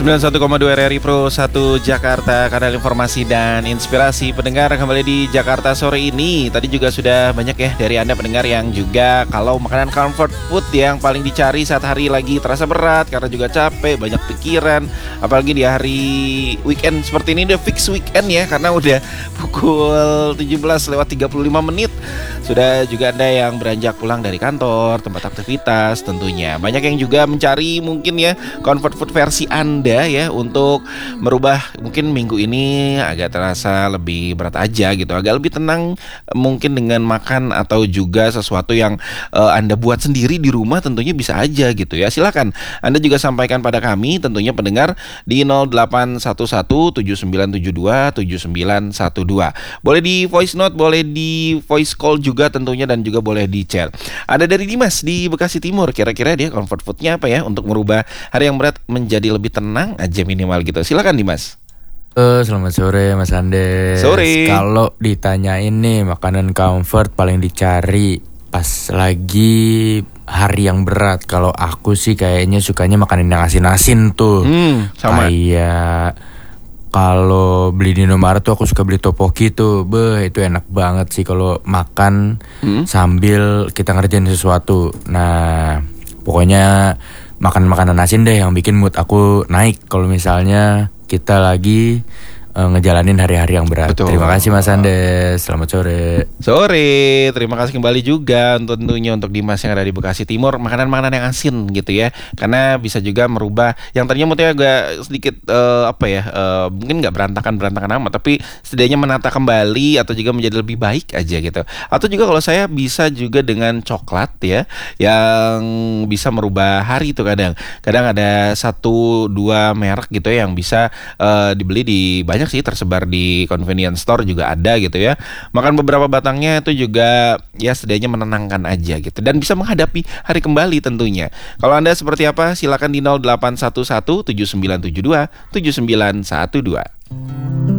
91,2 RRI Pro 1 Jakarta, kanal informasi dan inspirasi pendengar. Kembali di Jakarta sore ini. Tadi juga sudah banyak ya dari Anda pendengar yang juga kalau makanan comfort food yang paling dicari saat hari lagi terasa berat karena juga capek, banyak pikiran. Apalagi di hari weekend seperti ini, udah fix weekend ya, karena udah pukul 17:35. Sudah juga Anda yang beranjak pulang dari kantor, tempat aktivitas tentunya. Banyak yang juga mencari mungkin ya comfort food versi Anda ya, untuk merubah mungkin minggu ini agak terasa lebih berat aja gitu, agak lebih tenang mungkin dengan makan atau juga sesuatu yang Anda buat sendiri di rumah, tentunya bisa aja gitu ya. Silakan Anda juga sampaikan pada kami tentunya pendengar di 0811-7972-7912. Boleh di voice note, boleh di voice call juga tentunya, dan juga boleh di chat. Ada dari Dimas di Bekasi Timur, kira-kira dia comfort foodnya apa ya untuk merubah hari yang berat menjadi lebih tenang aja minimal gitu. Silakan Dimas. Selamat sore Mas Andes. Sore. Kalau ditanyain nih makanan comfort paling dicari pas lagi hari yang berat, kalau aku sih kayaknya sukanya makanan yang asin-asin tuh. Sama. Kayak kalau beli di Indomaret tuh aku suka beli topoki tuh. Itu enak banget sih kalau makan sambil kita ngerjain sesuatu. Nah, pokoknya makan makanan asin deh yang bikin mood aku naik kalau misalnya kita lagi ngejalanin hari-hari yang berat. Betul. Terima kasih Mas Andes. Selamat sore. Sore, terima kasih kembali juga tentunya untuk Dimas yang ada di Bekasi Timur. Makanan-makanan yang asin gitu ya, karena bisa juga merubah yang tadinya moodnya agak sedikit mungkin nggak berantakan amat, tapi setidaknya menata kembali atau juga menjadi lebih baik aja gitu. Atau juga kalau saya bisa juga dengan coklat ya, yang bisa merubah hari itu. Kadang ada 1-2 merek gitu ya yang bisa dibeli di banyak sih, tersebar di convenience store juga ada gitu ya. Makan beberapa batangnya itu juga ya setidaknya menenangkan aja gitu, dan bisa menghadapi hari kembali tentunya. Kalau Anda seperti apa, silakan di 0811 7972 7912.